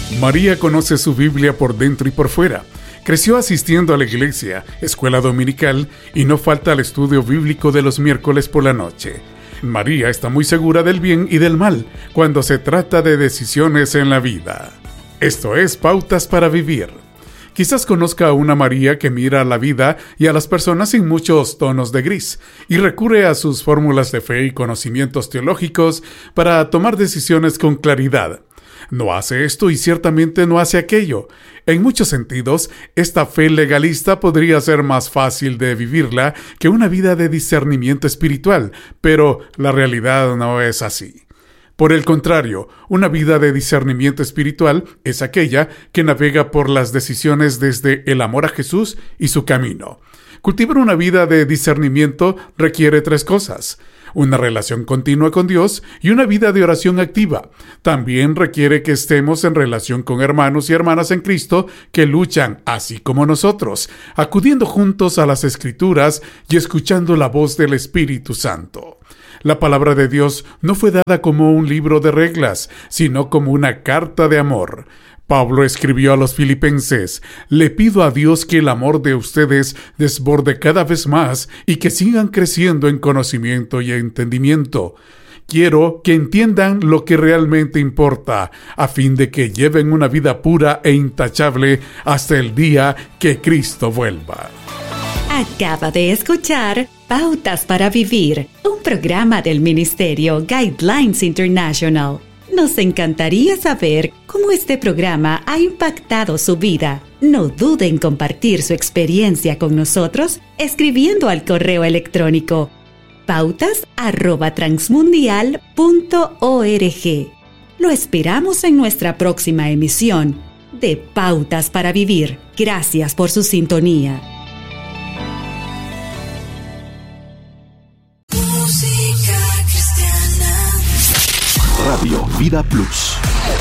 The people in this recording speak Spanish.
María conoce su Biblia por dentro y por fuera. Creció asistiendo a la iglesia, escuela dominical y no falta al estudio bíblico de los miércoles por la noche. María está muy segura del bien y del mal cuando se trata de decisiones en la vida. Esto es Pautas para Vivir. Quizás conozca a una María que mira a la vida y a las personas sin muchos tonos de gris y recurre a sus fórmulas de fe y conocimientos teológicos para tomar decisiones con claridad. No hace esto y ciertamente no hace aquello. En muchos sentidos, esta fe legalista podría ser más fácil de vivirla que una vida de discernimiento espiritual, pero la realidad no es así. Por el contrario, una vida de discernimiento espiritual es aquella que navega por las decisiones desde el amor a Jesús y su camino. Cultivar una vida de discernimiento requiere 3 cosas: una relación continua con Dios y una vida de oración activa. También requiere que estemos en relación con hermanos y hermanas en Cristo que luchan, así como nosotros, acudiendo juntos a las Escrituras y escuchando la voz del Espíritu Santo. La palabra de Dios no fue dada como un libro de reglas, sino como una carta de amor. Pablo escribió a los filipenses: «Le pido a Dios que el amor de ustedes desborde cada vez más y que sigan creciendo en conocimiento y entendimiento. Quiero que entiendan lo que realmente importa, a fin de que lleven una vida pura e intachable hasta el día que Cristo vuelva». Acaba de escuchar Pautas para Vivir, un programa del Ministerio Guidelines International. Nos encantaría saber cómo este programa ha impactado su vida. No duden en compartir su experiencia con nosotros escribiendo al correo electrónico pautas@transmundial.org. Lo esperamos en nuestra próxima emisión de Pautas para Vivir. Gracias por su sintonía. Radio Vida Plus.